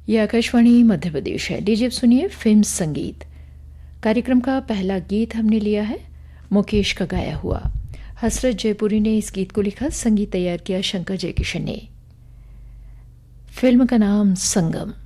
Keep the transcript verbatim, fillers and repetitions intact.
ये आकाशवाणी मध्य प्रदेश है। लीजिए अब सुनिए फिल्म संगीत। कार्यक्रम का पहला गीत हमने लिया है मुकेश का गाया हुआ। हसरत जयपुरी ने इस गीत को लिखा, संगीत तैयार किया शंकर जयकिशन ने। फिल्म का नाम संगम।